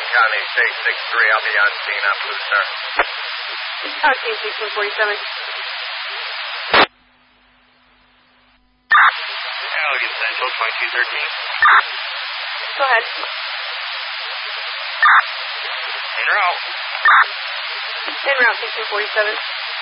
County, State 6-3. I'll be on scene on Blue Star. Team 1647. Allegan Central, 2213. Go ahead. En route. En route, 1647.